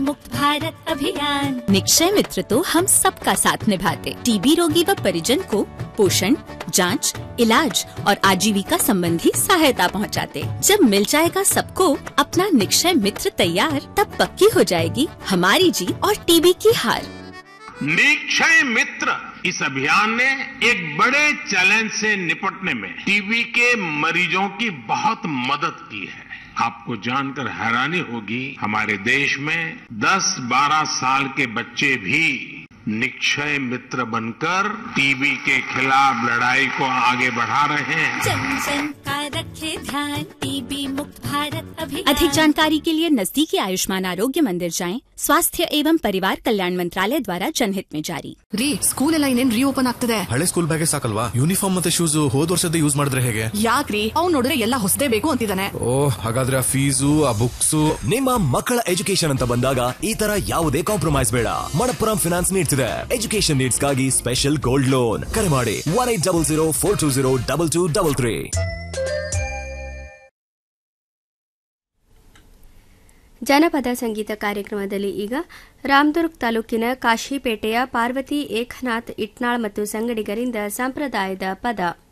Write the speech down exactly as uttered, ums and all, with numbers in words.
मुक्त भारत अभियान। निक्षय मित्र तो हम सबका साथ निभाते, टीबी रोगी व परिजन को पोषण, जांच, इलाज और आजीविका संबंधी सहायता पहुंचाते। जब मिल जाएगा सबको अपना निक्षय मित्र तैयार, तब पक्की हो जाएगी हमारी जीत और टीबी की हार। निक्षय मित्र इस अभियान ने एक बड़े चैलेंज से निपटने में टीबी के मरीजों की बहुत मदद की है। आपको जानकर हैरानी होगी, हमारे देश में दस बारह साल के बच्चे भी निक्षय मित्र बनकर टीबी के खिलाफ लड़ाई को आगे बढ़ा रहे हैं। जन जन का रखे ध्यान, टीबी मुक्त भारत अभियान। अधिक जानकारी के लिए नजदीकी आयुष्मान आरोग्य मंदिर जाएं। स्वास्थ्य एवं परिवार कल्याण मंत्रालय द्वारा जनहित में जारी। ರೀ ಸ್ಕೂಲ್ ಎಲ್ಲ ಇನ್ನೇನ್ ರೀಓಪನ್ ಆಗ್ತದೆ, ಹಳೆ ಸ್ಕೂಲ್ ಬ್ಯಾಗೆ ಸಾಕಲ್ವಾ? ಯೂನಿಫಾರ್ಮ್ ಮತ್ತೆ ಶೂಸ್ ಹೋದ್ ವರ್ಷದ ಯೂಸ್ ಮಾಡಿದ್ರೆ ಹೇಗೆ? ಯಾಕ್ರಿ ಅವ್ನು ನೋಡಿದ್ರೆ ಎಲ್ಲ ಹೊಸದೇ ಬೇಕು ಅಂತಿದ್ದಾನೆ. ಓ ಹಾಗಾದ್ರೆ ಆ ಫೀಸು ಆ ಬುಕ್ಸ್. ನಿಮ್ಮ ಮಕ್ಕಳ ಎಜುಕೇಶನ್ ಅಂತ ಬಂದಾಗ ಈ ತರ ಯಾವುದೇ ಕಾಂಪ್ರಮೈಸ್ ಬೇಡ. ಮಣಪ್ಪುರಂ ಫಿನಾನ್ಸ್ ನೀಡ್ತಿದೆ ಎಜುಕೇಶನ್ ನೀಡ್ಸ್ ಗಾಗಿ ಸ್ಪೆಷಲ್ ಗೋಲ್ಡ್ ಲೋನ್. ಕರೆ ಮಾಡಿ one eight double zero four two zero double two double three. ಜನಪದ ಸಂಗೀತ ಕಾರ್ಯಕ್ರಮದಲ್ಲಿ ಈಗ ರಾಮದುರ್ಗ್ ತಾಲೂಕಿನ ಕಾಶಿಪೇಟೆಯ ಪಾರ್ವತಿ ಏಕನಾಥ್ ಇಟ್ನಾಳ್ ಮತ್ತು ಸಂಗಡಿಗರಿಂದ ಸಂಪ್ರದಾಯದ ಪದ.